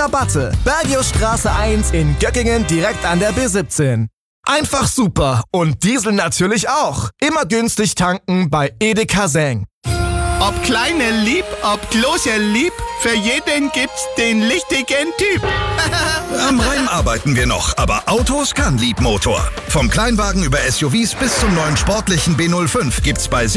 Rabatte. Bergiusstraße 1 in Göckingen direkt an der B17. Einfach super und Diesel natürlich auch. Immer günstig tanken bei Edeka Seng. Ob kleine lieb, ob große lieb, für jeden gibt's den richtigen Typ. Am Reim arbeiten wir noch, aber Autos kann Liebmotor. Vom Kleinwagen über SUVs bis zum neuen sportlichen B05 gibt's bei